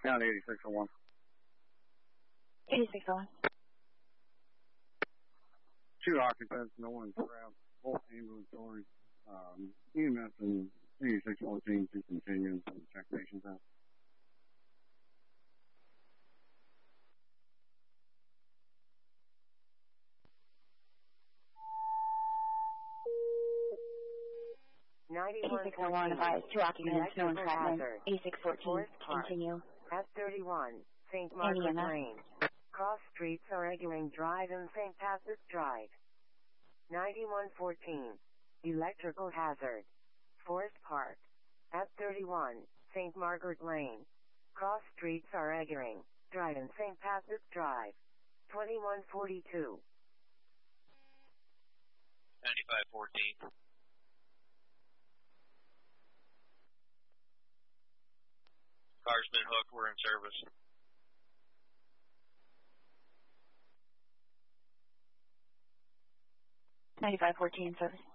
County 8601. 8601. Two occupants, no one trapped, both ambulatory, EMS and 8614 to continue until the check station's out. Advised, two occupants, no entrapment. 8614, continue. S31, St. Margaret Lane. Cross streets Arguing Drive and St. Patrick's Drive. 9114, electrical hazard. Forest Park. S31, St. Margaret Lane. Cross streets Arguing Drive and St. Patrick's Drive. 2142. 9514. Car's been hooked. We're in service. $9514 service.